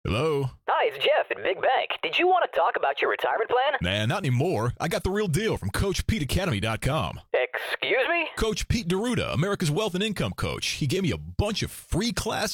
Hello? Hi, it's Jeff at Big Bank. Did you want to talk about your retirement plan? Nah, not anymore. I got the real deal from CoachPeteAcademy.com. Excuse me? Coach Pete D'Arruda, America's Wealth and Income Coach. He gave me a bunch of free classes